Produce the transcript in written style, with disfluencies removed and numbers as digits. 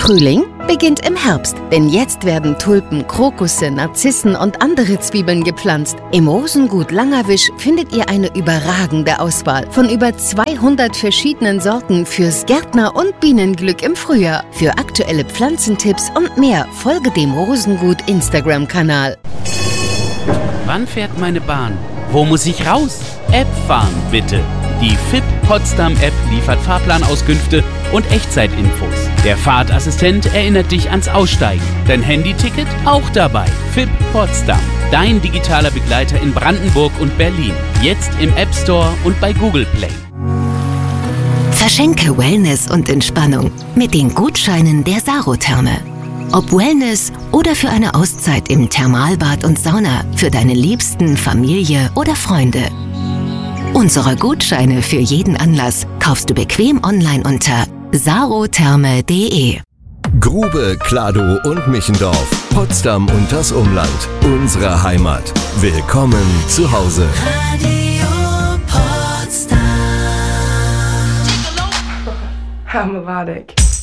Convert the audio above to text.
Frühling beginnt im Herbst, denn jetzt werden Tulpen, Krokusse, Narzissen und andere Zwiebeln gepflanzt. Im Rosengut Langerwisch findet ihr eine überragende Auswahl von über 200 verschiedenen Sorten fürs Gärtner- und Bienenglück im Frühjahr. Für aktuelle Pflanzentipps und mehr folge dem Rosengut Instagram-Kanal. Wann fährt meine Bahn? Wo muss ich raus? App fahren, bitte. Die FIP Potsdam App liefert Fahrplanauskünfte und Echtzeitinfos. Der Fahrtassistent erinnert dich ans Aussteigen. Dein Handyticket auch dabei. FIP Potsdam, dein digitaler Begleiter in Brandenburg und Berlin. Jetzt im App Store und bei Google Play. Verschenke Wellness und Entspannung mit den Gutscheinen der Sarotherme. Ob Wellness oder für eine Auszeit im Thermalbad und Sauna für deine Liebsten, Familie oder Freunde. Unsere Gutscheine für jeden Anlass kaufst du bequem online unter sarotherme.de. Grube, Kladow und Michendorf, Potsdam und das Umland, unsere Heimat. Willkommen zu Hause. Radio Potsdam. Hammerwadig.